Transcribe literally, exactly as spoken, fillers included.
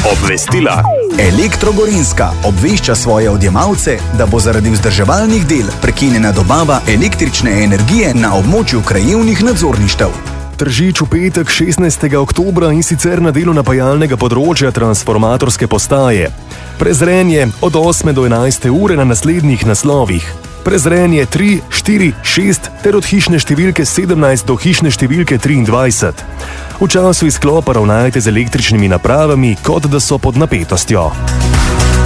Obvestila. Elektro Gorenjska obvešča svoje odjemalce, da bo zaradi vzdrževalnih del prekinjena dobava električne energije na območju krajevnih nadzorništev. Tržič v petek šestnajstega oktobra in sicer na delu napajalnega področja transformatorske postaje. Prezrenje od osme do enajste ure na naslednjih naslovih. Prezrenje tri, štiri, šest ter od hišne številke sedemnajst do hišne številke triindvajset. V času izklopa ravnajte z električnimi napravami, kot da so pod napetostjo.